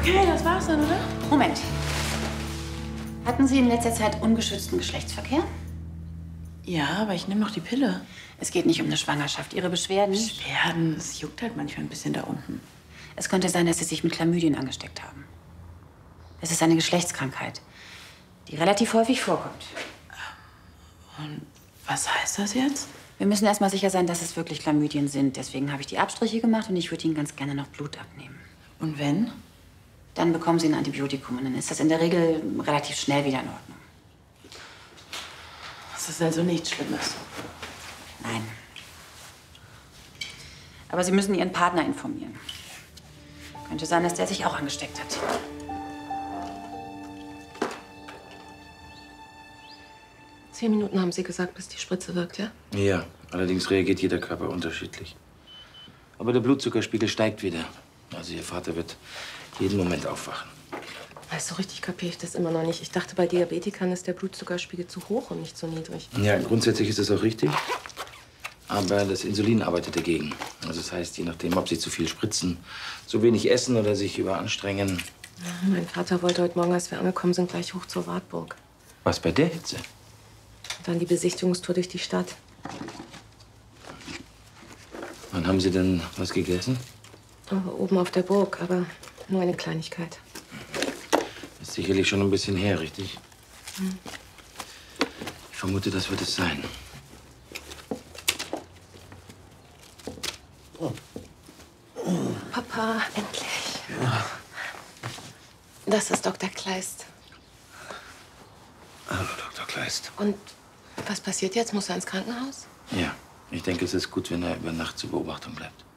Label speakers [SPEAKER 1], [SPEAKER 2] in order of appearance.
[SPEAKER 1] Okay, das war's dann, oder?
[SPEAKER 2] Moment. Hatten Sie in letzter Zeit ungeschützten Geschlechtsverkehr?
[SPEAKER 1] Ja, aber ich nehme noch die Pille.
[SPEAKER 2] Es geht nicht um eine Schwangerschaft. Ihre Beschwerden?
[SPEAKER 1] Beschwerden, es juckt halt manchmal ein bisschen da unten.
[SPEAKER 2] Es könnte sein, dass Sie sich mit Chlamydien angesteckt haben. Es ist eine Geschlechtskrankheit, die relativ häufig vorkommt.
[SPEAKER 1] Und was heißt das jetzt?
[SPEAKER 2] Wir müssen erst mal sicher sein, dass es wirklich Chlamydien sind. Deswegen habe ich die Abstriche gemacht und ich würde Ihnen ganz gerne noch Blut abnehmen.
[SPEAKER 1] Und wenn?
[SPEAKER 2] Dann bekommen Sie ein Antibiotikum und dann ist das in der Regel relativ schnell wieder in Ordnung.
[SPEAKER 1] Das ist also nichts Schlimmes.
[SPEAKER 2] Nein. Aber Sie müssen Ihren Partner informieren. Könnte sein, dass der sich auch angesteckt hat.
[SPEAKER 3] Zehn Minuten haben Sie gesagt, bis die Spritze wirkt, ja?
[SPEAKER 4] Ja, allerdings reagiert jeder Körper unterschiedlich. Aber der Blutzuckerspiegel steigt wieder. Also Ihr Vater wird jeden Moment aufwachen.
[SPEAKER 3] So richtig kapiere ich das immer noch nicht. Ich dachte, bei Diabetikern ist der Blutzuckerspiegel zu hoch und nicht zu niedrig.
[SPEAKER 4] Ja, grundsätzlich ist das auch richtig. Aber das Insulin arbeitet dagegen. Also das heißt, je nachdem, ob Sie zu viel spritzen, zu wenig essen oder sich überanstrengen.
[SPEAKER 3] Ja, mein Vater wollte heute Morgen, als wir angekommen sind, gleich hoch zur Wartburg.
[SPEAKER 4] Was bei der Hitze?
[SPEAKER 3] Und dann die Besichtigungstour durch die Stadt.
[SPEAKER 4] Wann haben Sie denn was gegessen?
[SPEAKER 3] Oben auf der Burg, aber nur eine Kleinigkeit.
[SPEAKER 4] Ist sicherlich schon ein bisschen her, richtig? Ich vermute, das wird es sein.
[SPEAKER 3] Papa, endlich. Ja. Das ist Dr. Kleist.
[SPEAKER 4] Hallo, Dr. Kleist.
[SPEAKER 3] Und was passiert jetzt? Muss er ins Krankenhaus?
[SPEAKER 4] Ja, ich denke, es ist gut, wenn er über Nacht zur Beobachtung bleibt.